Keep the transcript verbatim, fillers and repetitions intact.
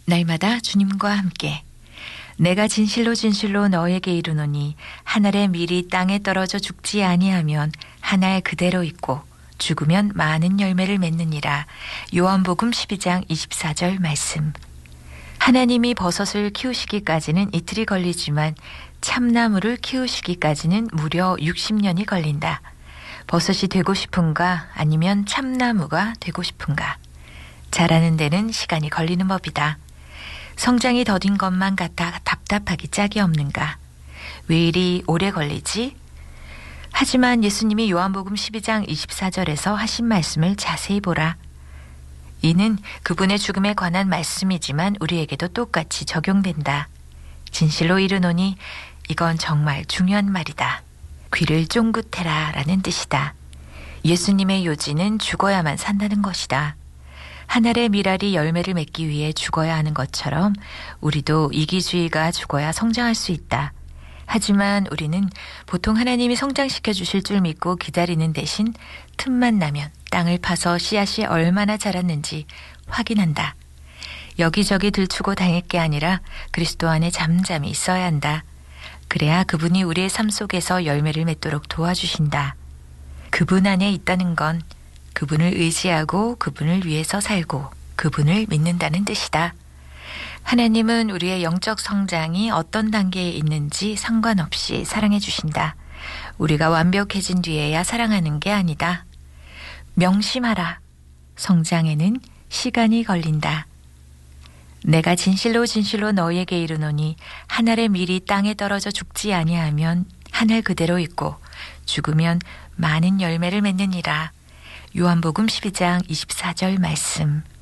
날마다 주님과 함께. 내가 진실로 진실로 너에게 이르노니 한 알의 밀이 땅에 떨어져 죽지 아니하면 한 알 그대로 있고 죽으면 많은 열매를 맺느니라. 요한복음 십이 장 이십사 절 말씀. 하나님이 버섯을 키우시기까지는 이틀이 걸리지만 참나무를 키우시기까지는 무려 육십 년이 걸린다. 버섯이 되고 싶은가 아니면 참나무가 되고 싶은가. 자라는 데는 시간이 걸리는 법이다. 성장이 더딘 것만 같아 답답하기 짝이 없는가. 왜 이리 오래 걸리지? 하지만 예수님이 요한복음 십이 장 이십사 절에서 하신 말씀을 자세히 보라. 이는 그분의 죽음에 관한 말씀이지만 우리에게도 똑같이 적용된다. 진실로 이르노니 이건 정말 중요한 말이다. 귀를 쫑긋해라 라는 뜻이다. 예수님의 요지는 죽어야만 산다는 것이다. 한 알의 밀알이 열매를 맺기 위해 죽어야 하는 것처럼 우리도 이기주의가 죽어야 성장할 수 있다. 하지만 우리는 보통 하나님이 성장시켜 주실 줄 믿고 기다리는 대신 틈만 나면 땅을 파서 씨앗이 얼마나 자랐는지 확인한다. 여기저기 들추고 다닐 게 아니라 그리스도 안에 잠잠히 있어야 한다. 그래야 그분이 우리의 삶 속에서 열매를 맺도록 도와주신다. 그분 안에 있다는 건 그분을 의지하고 그분을 위해서 살고 그분을 믿는다는 뜻이다. 하나님은 우리의 영적 성장이 어떤 단계에 있는지 상관없이 사랑해 주신다. 우리가 완벽해진 뒤에야 사랑하는 게 아니다. 명심하라. 성장에는 시간이 걸린다. 내가 진실로 진실로 너희에게 이르노니 한 알의 밀이 땅에 떨어져 죽지 아니하면 한 알 그대로 있고 죽으면 많은 열매를 맺느니라. 요한복음 십이 장 이십사 절 말씀.